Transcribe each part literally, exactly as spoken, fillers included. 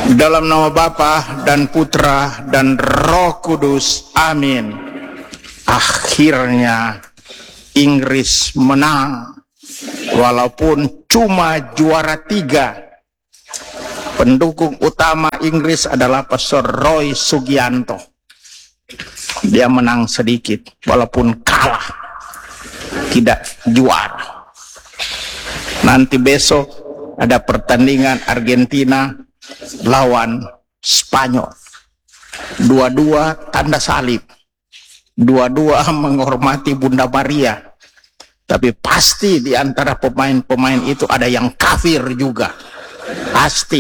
Dalam nama Bapa dan Putra dan Roh Kudus, amin. Akhirnya Inggris menang, walaupun cuma juara tiga. Pendukung utama Inggris adalah Pastor Roy Sugianto. Dia menang sedikit, walaupun kalah, tidak juara. Nanti besok ada pertandingan Argentina lawan Spanyol. Dua-dua tanda salib, dua-dua menghormati Bunda Maria. Tapi pasti di antara pemain-pemain itu ada yang kafir juga, pasti.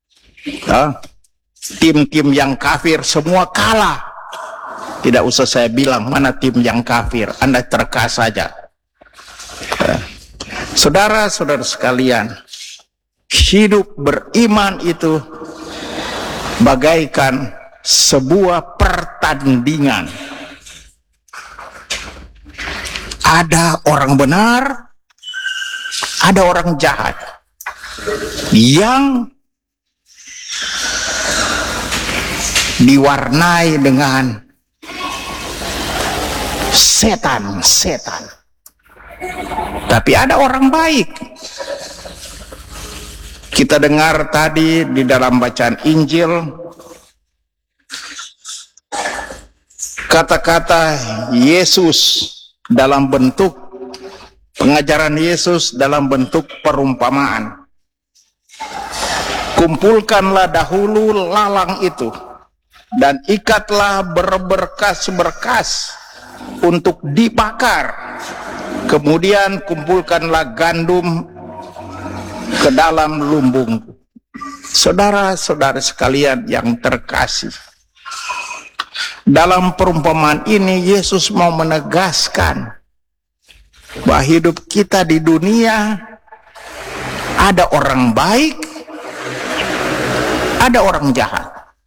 Tim-tim yang kafir semua kalah. Tidak usah saya bilang mana tim yang kafir, Anda terka saja. Saudara-saudara sekalian, hidup beriman itu bagaikan sebuah pertandingan. Ada orang benar, ada orang jahat yang diwarnai dengan setan-setan. Tapi ada orang baik. Kita dengar tadi di dalam bacaan Injil kata-kata Yesus dalam bentuk pengajaran Yesus dalam bentuk perumpamaan. Kumpulkanlah dahulu lalang itu dan ikatlah berberkas-berkas untuk dibakar. Kemudian kumpulkanlah gandum ke dalam lumbungku. Saudara-saudara sekalian yang terkasih, dalam perumpamaan ini Yesus mau menegaskan bahwa hidup kita di dunia ada orang baik, ada orang jahat.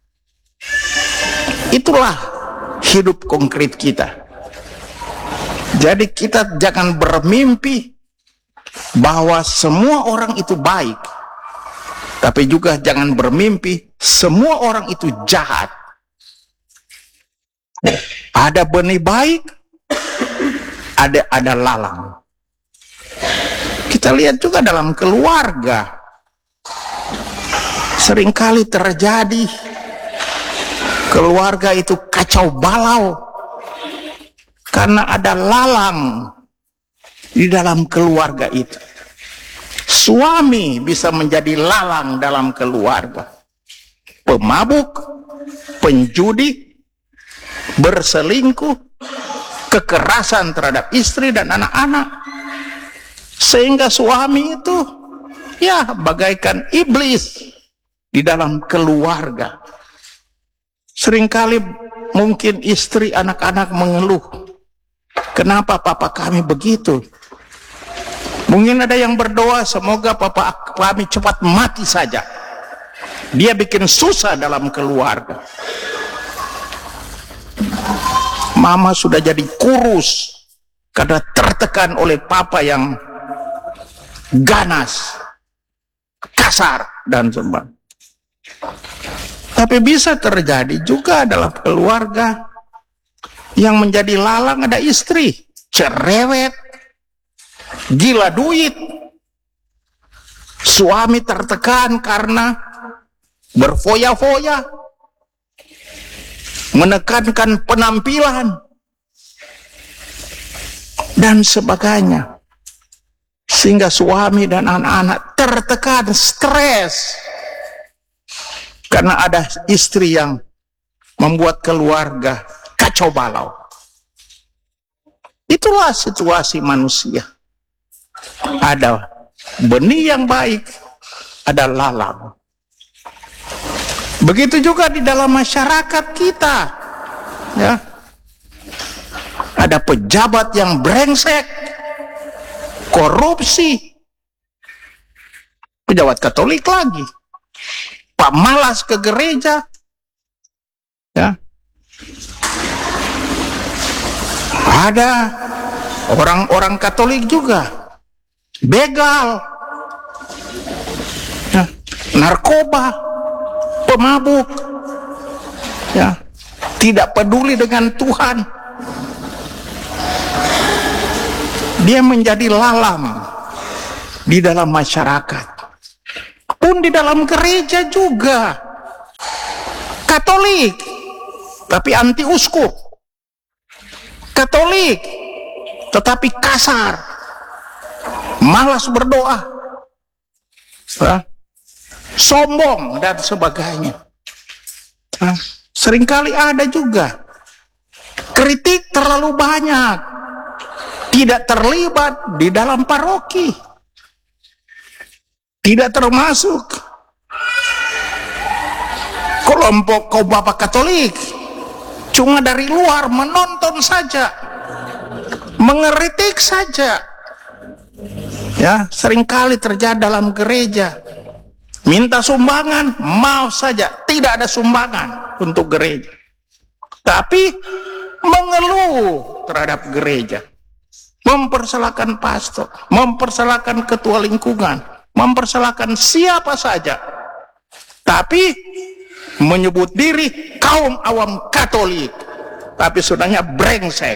Itulah hidup konkret kita. Jadi kita jangan bermimpi bahwa semua orang itu baik, tapi juga jangan bermimpi semua orang itu jahat. Ada benih baik, ada ada lalang. Kita lihat juga dalam keluarga, seringkali terjadi keluarga itu kacau balau karena ada lalang di dalam keluarga itu. Suami bisa menjadi lalang dalam keluarga, pemabuk, penjudi, berselingkuh, kekerasan terhadap istri dan anak-anak, sehingga suami itu ya bagaikan iblis di dalam keluarga. Seringkali mungkin istri, anak-anak mengeluh, kenapa papa kami begitu? Mungkin ada yang berdoa, semoga papa kami cepat mati saja. Dia bikin susah dalam keluarga. Mama sudah jadi kurus karena tertekan oleh papa yang ganas, kasar, dan sebagainya. Tapi bisa terjadi juga dalam keluarga yang menjadi lalang ada istri cerewet, gila duit. Suami tertekan karena berfoya-foya, menekankan penampilan, dan sebagainya. Sehingga suami dan anak-anak tertekan, stres, karena ada istri yang membuat keluarga kacau balau. Itulah situasi manusia. Ada benih yang baik, ada lalang. Begitu juga di dalam masyarakat kita, ya. Ada pejabat yang brengsek, korupsi, pejabat Katolik lagi, Pak malas ke gereja, ya. Ada orang-orang Katolik juga begal, ya. Narkoba, pemabuk, ya, tidak peduli dengan Tuhan. Dia menjadi lalang di dalam masyarakat. Pun di dalam gereja juga. Katolik, tapi anti uskup. Katolik, tetapi kasar, malas berdoa, ya, sombong dan sebagainya. Nah, seringkali ada juga kritik terlalu banyak, tidak terlibat di dalam paroki, tidak termasuk kelompok kaum bapak Katolik, cuma dari luar menonton saja, mengeritik saja. Ya, seringkali terjadi dalam gereja. Minta sumbangan, mau saja, tidak ada sumbangan untuk gereja. Tapi mengeluh terhadap gereja, mempersalahkan pastor, mempersalahkan ketua lingkungan, mempersalahkan siapa saja. Tapi menyebut diri kaum awam Katolik, tapi sebenarnya brengsek,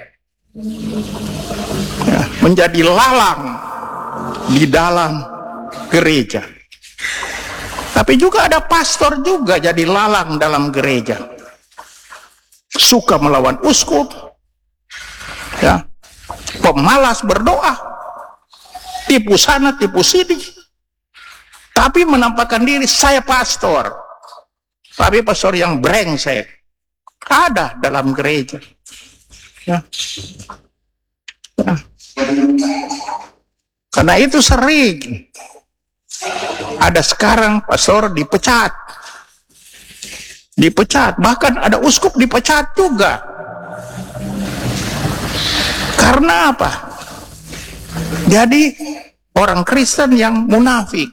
ya, menjadi lalang di dalam gereja. Tapi juga ada pastor juga jadi lalang dalam gereja, suka melawan uskup, ya, pemalas berdoa, tipu sana tipu sini, tapi menampakkan diri saya pastor, tapi pastor yang brengsek ada dalam gereja, ya. Ya. Karena itu sering ada sekarang pastor dipecat, dipecat, bahkan ada uskup dipecat juga. Karena apa? Jadi orang Kristen yang munafik,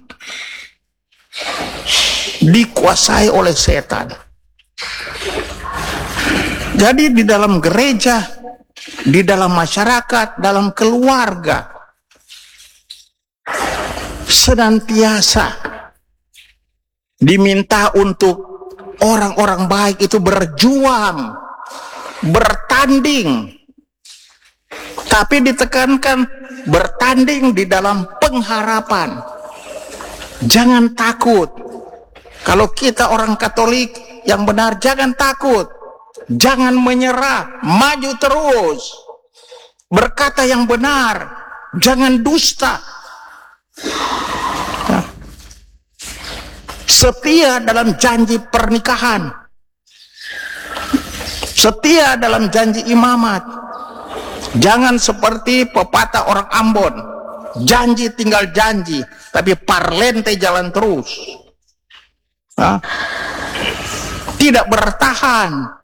dikuasai oleh setan. Jadi di dalam gereja, di dalam masyarakat, dalam keluarga, senantiasa diminta untuk orang-orang baik itu berjuang, bertanding, tapi ditekankan bertanding di dalam pengharapan. Jangan takut. Kalau kita orang Katolik yang benar, jangan takut, jangan menyerah, maju terus, berkata yang benar, jangan dusta. Nah, setia dalam janji pernikahan, setia dalam janji imamat. Jangan seperti pepatah orang Ambon, janji tinggal janji, tapi parlente jalan terus. Nah, tidak bertahan.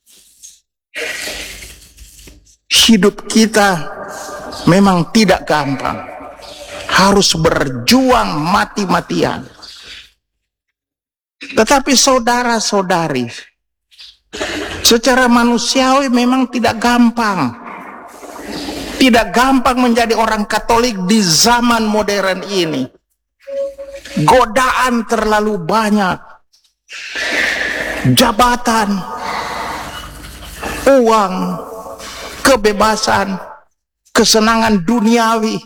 Hidup kita memang tidak gampang, harus berjuang mati-matian. Tetapi saudara-saudari, secara manusiawi memang tidak gampang. Tidak gampang menjadi orang Katolik di zaman modern ini. Godaan terlalu banyak. Jabatan, uang, kebebasan, kesenangan duniawi.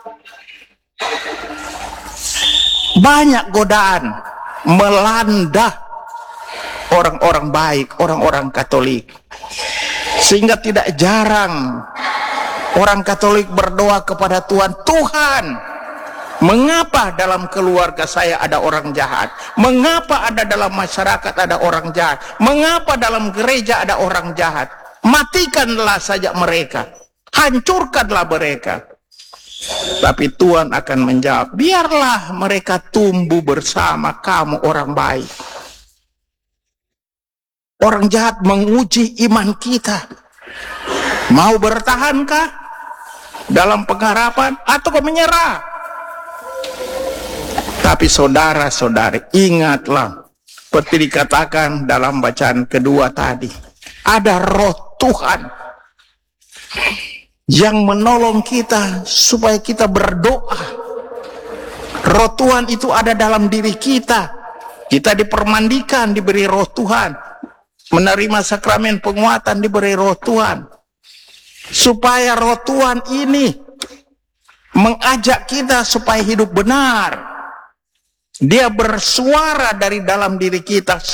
Banyak godaan melanda orang-orang baik, orang-orang Katolik. Sehingga tidak jarang orang Katolik berdoa kepada Tuhan, Tuhan, mengapa dalam keluarga saya ada orang jahat? Mengapa ada dalam masyarakat ada orang jahat? Mengapa dalam gereja ada orang jahat? Matikanlah saja mereka, hancurkanlah mereka. Tapi Tuhan akan menjawab, biarlah mereka tumbuh bersama kamu orang baik. Orang jahat menguji iman kita. Mau bertahankah dalam pengharapan atau menyerah? Tapi saudara-saudari, ingatlah seperti dikatakan dalam bacaan kedua tadi, ada roh Tuhan yang menolong kita supaya kita berdoa. Roh Tuhan itu ada dalam diri kita, Kita dipermandikan, diberi roh Tuhan. Menerima sakramen penguatan, diberi roh Tuhan. Supaya roh Tuhan ini mengajak kita supaya hidup benar. Dia bersuara dari dalam diri kita.